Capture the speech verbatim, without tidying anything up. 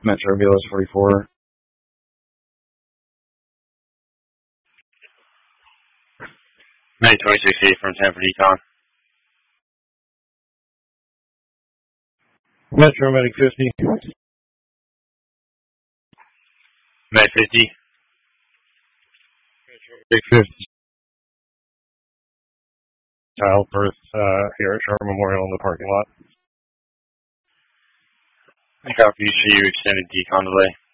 Metro B L S forty-four. May twenty-six eight from Tampa Decon. Metro Medic fifty. May fifty. Medic fifty. Child birth uh, here at Sharp Memorial in the parking lot. I copy, see you extended decon delay.